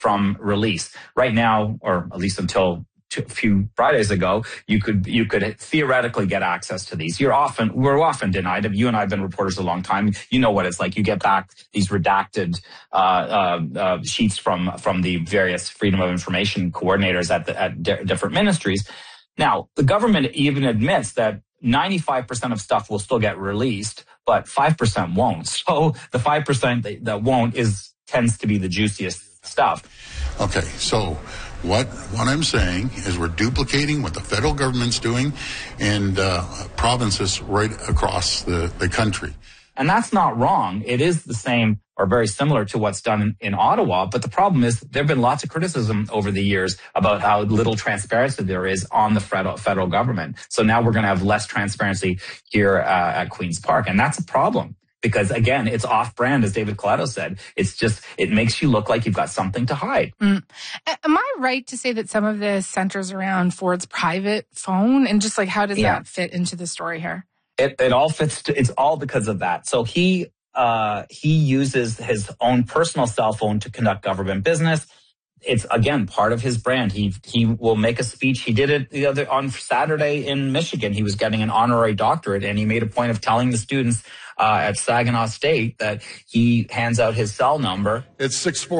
from release. Right now, or at least until a few Fridays ago, you could theoretically get access to these. We're often denied. You and I have been reporters a long time. You know what it's like. You get back these redacted sheets from the various Freedom of Information coordinators at different ministries. Now, the government even admits that 95% of stuff will still get released, but 5% won't. So the 5% that won't tends to be the juiciest stuff. Okay, so what I'm saying is we're duplicating what the federal government's doing in provinces right across the country. And that's not wrong. It is the same or very similar to what's done in Ottawa. But the problem is there have been lots of criticism over the years about how little transparency there is on the federal government. So now we're going to have less transparency here at Queen's Park. And that's a problem. Because again, it's off-brand, as David Coletto said. It makes you look like you've got something to hide. Am I right to say that some of this centers around Ford's private phone? And just like, how does that fit into the story here? It all fits. It's all because of that. So he uses his own personal cell phone to conduct government business. It's again part of his brand. He will make a speech. He did it on Saturday in Michigan. He was getting an honorary doctorate, and he made a point of telling the students at Saginaw State that he hands out his cell number. It's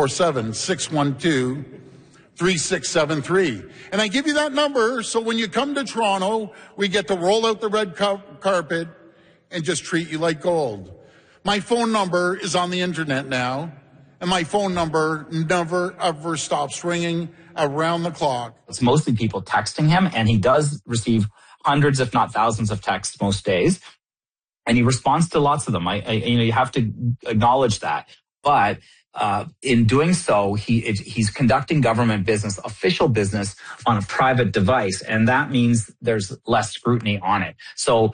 647-612-3673. And I give you that number so when you come to Toronto, we get to roll out the red carpet and just treat you like gold. My phone number is on the internet now, and my phone number never, ever stops ringing around the clock. It's mostly people texting him, and he does receive hundreds, if not thousands of texts most days. And he responds to lots of them. You have to acknowledge that. But in doing so, he's conducting government business, official business, on a private device, and that means there's less scrutiny on it. So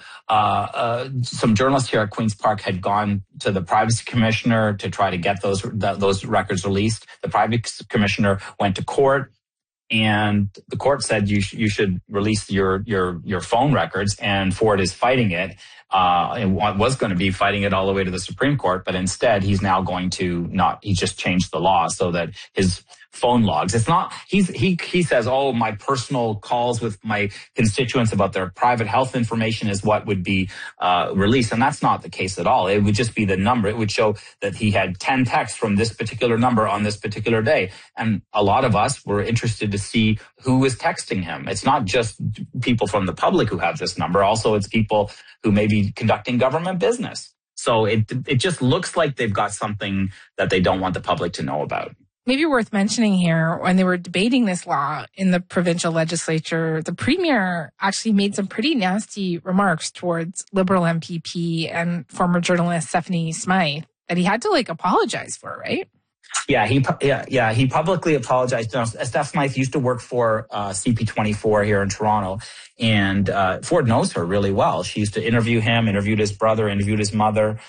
some journalists here at Queen's Park had gone to the privacy commissioner to try to get those records released. The privacy commissioner went to court, and the court said you should release your phone records, and Ford is fighting it. And was going to be fighting it all the way to the Supreme Court, but instead he's now going to he just changed the law so that his phone logs, it's not, he says, oh, my personal calls with my constituents about their private health information is what would be released. And that's not the case at all. It would just be the number. It would show that he had 10 texts from this particular number on this particular day. And a lot of us were interested to see who is texting him. It's not just people from the public who have this number. Also, it's people who may be conducting government business. So it just looks like they've got something that they don't want the public to know about. Maybe worth mentioning here, when they were debating this law in the provincial legislature, the premier actually made some pretty nasty remarks towards Liberal MPP and former journalist Stephanie Smythe that he had to apologize for, right? Yeah, he publicly apologized. Steph Smythe used to work for CP24 here in Toronto, and Ford knows her really well. She used to interview him, interviewed his brother, interviewed his mother.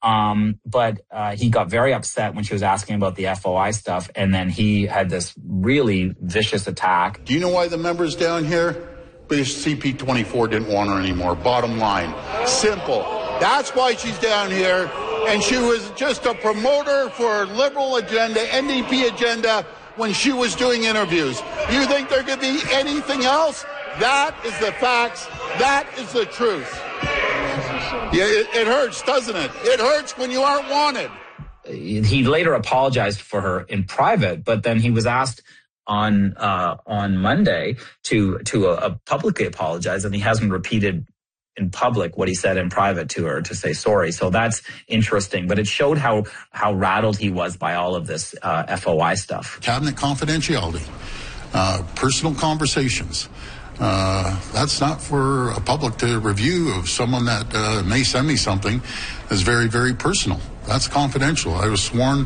But he got very upset when she was asking about the FOI stuff, and then he had this really vicious attack. Do you know why the members down here? Because CP24 didn't want her anymore. Bottom line. Simple. That's why she's down here. And she was just a promoter for Liberal agenda, NDP agenda, when she was doing interviews. You think there could be anything else? That is the facts. That is the truth. Yeah, it hurts, doesn't it? It hurts when you aren't wanted. He later apologized for her in private, but then he was asked on Monday to publicly apologize, and he hasn't repeated in public what he said in private to her to say sorry. So that's interesting, but it showed how rattled he was by all of this FOI stuff. Cabinet confidentiality, personal conversations. That's not for a public to review of someone that may send me something that's very, very personal. That's confidential. I was sworn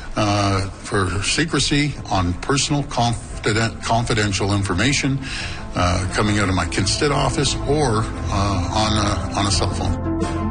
for secrecy on personal confidential information coming out of my Kinston office or on a cell phone.